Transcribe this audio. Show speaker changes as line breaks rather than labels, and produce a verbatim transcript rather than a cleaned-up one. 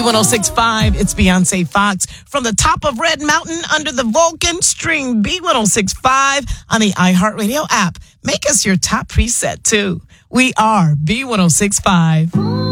one oh six point five, it's Beyonce Fox. From the top of Red Mountain under the Vulcan, stream B one oh six point five on the iHeartRadio app. Make us your top preset, too. We are B one oh six point five.